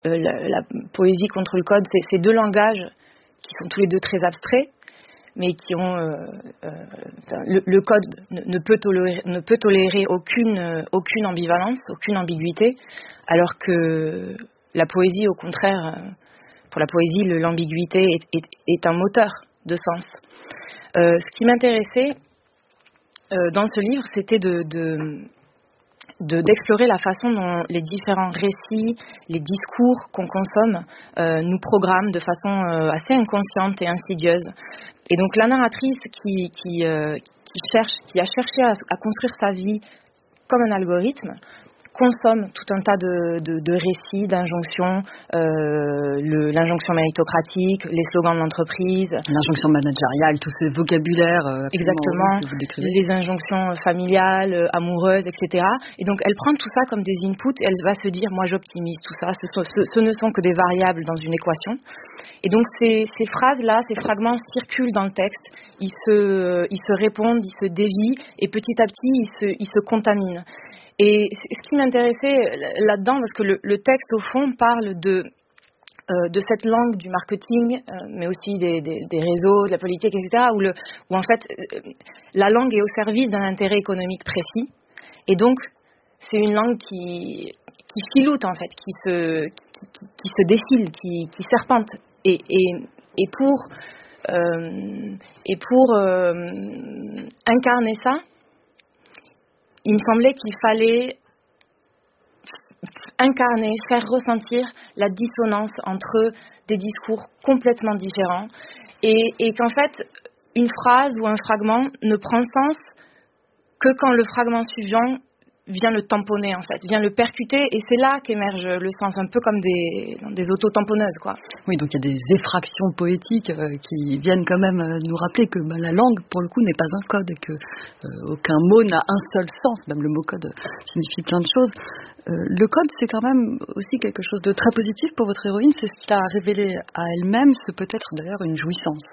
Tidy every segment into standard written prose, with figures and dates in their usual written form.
la poésie contre le code, c'est deux langages qui sont tous les deux très abstraits, mais qui ont le code ne peut tolérer aucune ambivalence, aucune ambiguïté, alors que la poésie, au contraire, pour la poésie, l'ambiguïté est un moteur de sens. Ce qui m'intéressait dans ce livre, c'était d'explorer la façon dont les différents récits, les discours qu'on consomme nous programment de façon assez inconsciente et insidieuse. Et donc la narratrice qui a cherché à construire sa vie comme un algorithme, consomme tout un tas de récits, d'injonctions, l'injonction méritocratique, les slogans de l'entreprise, l'injonction managériale, tout ce vocabulaire. Exactement, les injonctions familiales, amoureuses, etc. Et donc elle prend tout ça comme des inputs et elle va se dire, moi j'optimise tout ça, ce ne sont que des variables dans une équation. Et donc ces phrases-là, ces fragments circulent dans le texte, ils se répondent, ils se dévient et petit à petit ils se contaminent. Et ce qui m'intéressait là-dedans, parce que le texte au fond parle de cette langue du marketing, mais aussi des réseaux, de la politique, etc., où en fait la langue est au service d'un intérêt économique précis, et donc c'est une langue qui filoute en fait, qui se défile, qui serpente, et pour incarner ça, il me semblait qu'il fallait incarner, faire ressentir la dissonance entre des discours complètement différents et qu'en fait, une phrase ou un fragment ne prend sens que quand le fragment suivant vient le tamponner en fait, vient le percuter, et c'est là qu'émerge le sens, un peu comme des auto-tamponneuses, quoi. Oui, donc il y a des effractions poétiques qui viennent quand même nous rappeler que la langue, pour le coup, n'est pas un code et que aucun mot n'a un seul sens, même le mot code signifie plein de choses. Le code, c'est quand même aussi quelque chose de très positif pour votre héroïne, c'est ce qu'elle a révélé à elle-même, c'est peut-être d'ailleurs une jouissance.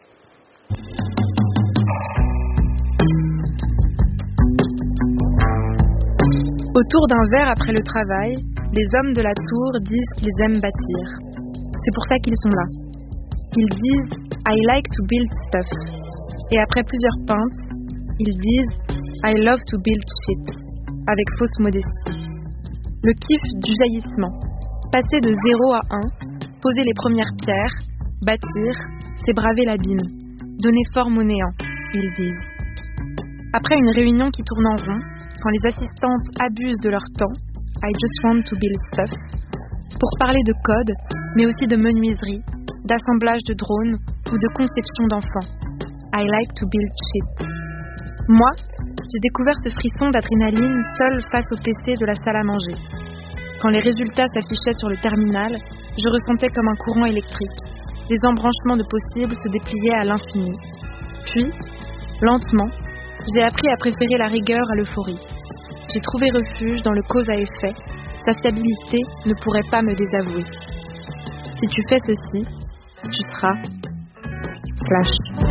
Autour d'un verre après le travail, les hommes de la tour disent qu'ils aiment bâtir. C'est pour ça qu'ils sont là. Ils disent « I like to build stuff ». Et après plusieurs pintes, ils disent « I love to build shit » avec fausse modestie. Le kiff du jaillissement. Passer de 0 à 1, poser les premières pierres, bâtir, c'est braver l'abîme, donner forme au néant, ils disent. Après une réunion qui tourne en rond, quand les assistantes abusent de leur temps, I just want to build stuff, pour parler de code, mais aussi de menuiserie, d'assemblage de drones ou de conception d'enfants. I like to build shit. Moi, j'ai découvert ce frisson d'adrénaline seul face au PC de la salle à manger. Quand les résultats s'affichaient sur le terminal, je ressentais comme un courant électrique. Les embranchements de possibles se dépliaient à l'infini. Puis, lentement, j'ai appris à préférer la rigueur à l'euphorie. J'ai trouvé refuge dans le cause à effet. Sa fiabilité ne pourrait pas me désavouer. Si tu fais ceci, tu seras... /.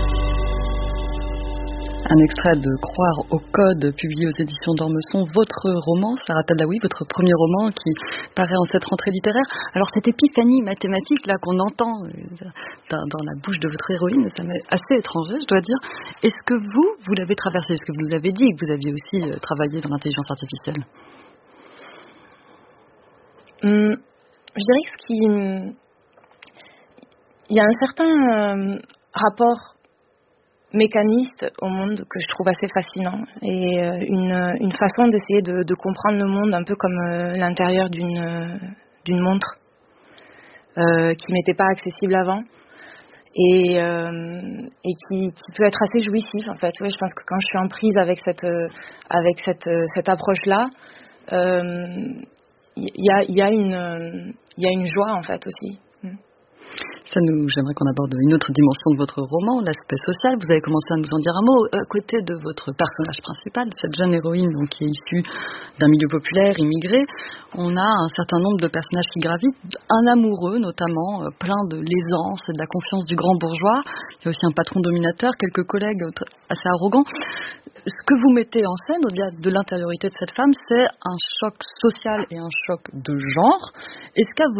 Un extrait de Croire au code, publié aux éditions d'Ormesson, votre roman, Sarah Tadlaoui, votre premier roman qui paraît en cette rentrée littéraire. Alors cette épiphanie mathématique là qu'on entend dans la bouche de votre héroïne, ça m'est assez étranger, je dois dire. Est-ce que vous l'avez traversé? Est-ce que vous nous avez dit que vous aviez aussi travaillé dans l'intelligence artificielle? Je dirais que il y a un certain rapport mécaniste au monde que je trouve assez fascinant, et une façon d'essayer de comprendre le monde un peu comme l'intérieur d'une montre qui m'était pas accessible avant, et qui peut être assez jouissif en fait. Oui, je pense que quand je suis en prise avec cette approche-là, il y a une joie en fait aussi. J'aimerais qu'on aborde une autre dimension de votre roman, l'aspect social. Vous avez commencé à nous en dire un mot. À côté de votre personnage principal, cette jeune héroïne donc, qui est issue d'un milieu populaire, immigré, on a un certain nombre de personnages qui gravitent. Un amoureux, notamment, plein de l'aisance et de la confiance du grand bourgeois. Il y a aussi un patron dominateur, quelques collègues assez arrogants. Ce que vous mettez en scène, au-delà de l'intériorité de cette femme, c'est un choc social et un choc de genre. Est-ce qu'à